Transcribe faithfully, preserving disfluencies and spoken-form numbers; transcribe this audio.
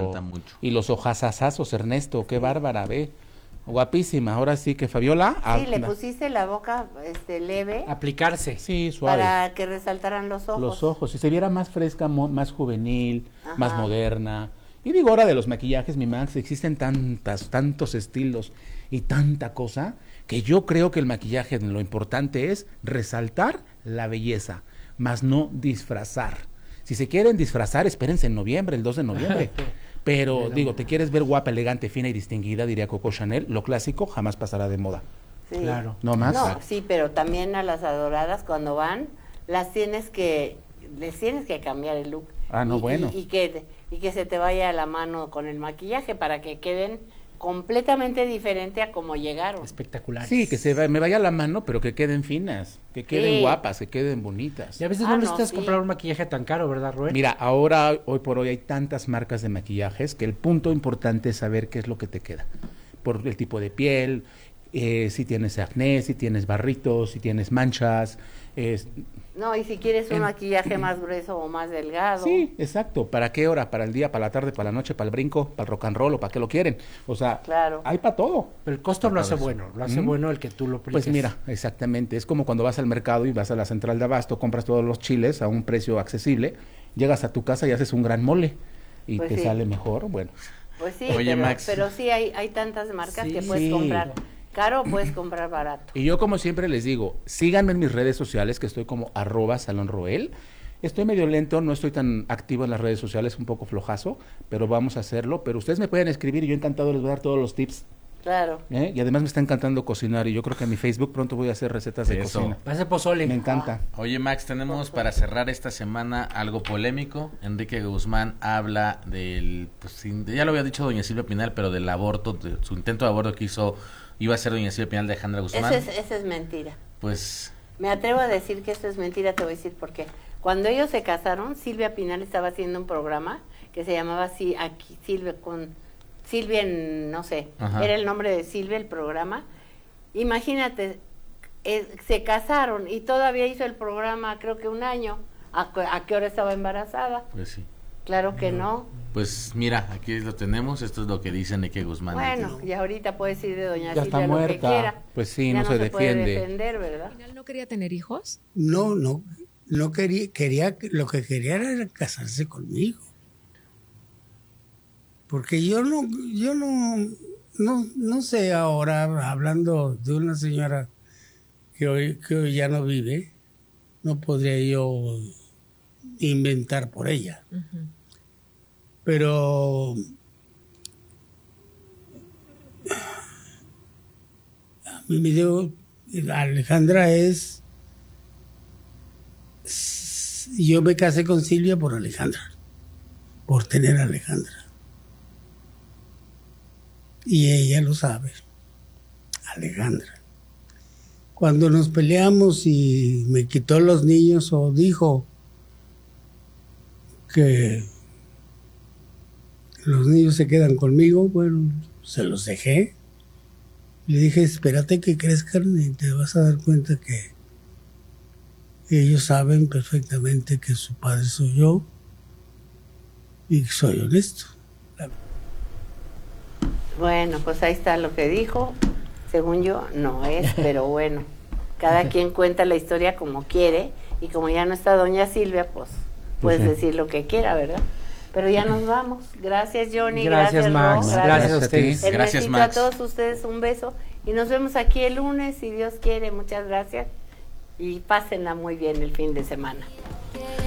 resalta mucho. Y los ojazazazos, Ernesto, qué bárbara, ve. Guapísima, ahora sí que Fabiola. Sí, le pusiste la boca este, leve. Aplicarse. Sí, suave. Para que resaltaran los ojos. Los ojos, y se viera más fresca, mo, más juvenil, Ajá. más moderna. Y digo, ahora de los maquillajes, mi Max, existen tantas, tantos estilos y tanta cosa, que yo creo que el maquillaje lo importante es resaltar la belleza, más no disfrazar. Si se quieren disfrazar, espérense en noviembre, el dos de noviembre. Pero, digo, te quieres ver guapa, elegante, fina y distinguida, diría Coco Chanel, lo clásico jamás pasará de moda. Sí. Claro. ¿No más? No, sí, pero también a las adoradas cuando van, las tienes que, les tienes que cambiar el look. Ah, no, y, bueno. Y, y, que, y que se te vaya a la mano con el maquillaje para que queden completamente diferente a como llegaron. Espectaculares. Sí, que se va, me vaya la mano, pero que queden finas, que queden Sí. guapas, que queden bonitas. Y a veces Ah, no no, necesitas sí. comprar un maquillaje tan caro, ¿verdad, Roel? Mira, ahora, hoy por hoy, hay tantas marcas de maquillajes que el punto importante es saber qué es lo que te queda. Por el tipo de piel, eh, si tienes acné, si tienes barritos, si tienes manchas. Eh, No, y si quieres un En- maquillaje más grueso o más delgado. sí, exacto. ¿Para qué hora? ¿Para el día, para la tarde, para la noche, para el brinco, para el rock and roll o para qué lo quieren? O sea, Claro. hay para todo. Pero el costo lo hace bueno, lo hace ¿Mm? bueno el que tú lo apliques. Pues mira, exactamente. Es como cuando vas al mercado y vas a la central de abasto, compras todos los chiles a un precio accesible, llegas a tu casa y haces un gran mole y Pues te sí. sale mejor. Bueno, Pues sí, Oye, pero, Max. pero sí hay, hay tantas marcas Sí. que puedes Sí. comprar caro o puedes comprar barato. y yo como siempre les digo, síganme en mis redes sociales, que estoy como arroba Salón Roel. Estoy medio lento, no estoy tan activo en las redes sociales, un poco flojazo, pero vamos a hacerlo. Pero ustedes me pueden escribir y yo encantado les voy a dar todos los tips. Claro. ¿eh? Y además me está encantando cocinar y yo creo que en mi Facebook pronto voy a hacer recetas de Eso. cocina. Va a ser pozole. Me encanta. Oye, Max, tenemos para cerrar esta semana algo polémico. Enrique Guzmán habla del, pues, sin- ya lo había dicho doña Silvia Pinal, pero del aborto, de su intento de aborto que hizo, iba a ser doña Silvia Pinal de Alejandra Guzmán. Eso es, eso es mentira. Pues, Me atrevo a decir que esto es mentira, te voy a decir por qué. Cuando ellos se casaron, Silvia Pinal estaba haciendo un programa que se llamaba así, aquí, Silvia con Silvia, en, no sé, Ajá. era el nombre de Silvia el programa. Imagínate, eh, se casaron y todavía hizo el programa, creo que un año. ¿A, cu- a qué hora estaba embarazada? pues sí. Claro que no. Pues mira, aquí lo tenemos, esto es lo que dice Enrique Guzmán. Bueno, y ahorita puede decir de doña Ya Silvia está lo que muerta. quiera. Pues sí, Ya no se se puede defiende. defender, ¿verdad? ¿Al final no quería tener hijos? No, no, no quería, quería, lo que quería era casarse conmigo. Porque yo no, yo no, no, no sé ahora, hablando de una señora que hoy, que hoy ya no vive, no podría yo inventar por ella. Ujú. Pero a mí me dio, Alejandra es, yo me casé con Silvia por Alejandra, por tener a Alejandra. Y ella lo sabe, Alejandra. Cuando nos peleamos y me quitó los niños o dijo que los niños se quedan conmigo, bueno, se los dejé. Le dije, espérate que crezcan y te vas a dar cuenta que ellos saben perfectamente que su padre soy yo y que soy honesto. Bueno, pues ahí está lo que dijo. Según yo, no es, pero bueno. Cada quien cuenta la historia como quiere. Y como ya no está doña Silvia, pues puedes sí. decir lo que quiera, ¿verdad? Pero ya nos vamos. Gracias, Johnny. Gracias, Gracias, Max. Ro, Gracias a ti. ustedes. Gracias, Ernesito, Max. a todos ustedes un beso. Y nos vemos aquí el lunes, si Dios quiere. Muchas gracias. Y pásenla muy bien el fin de semana.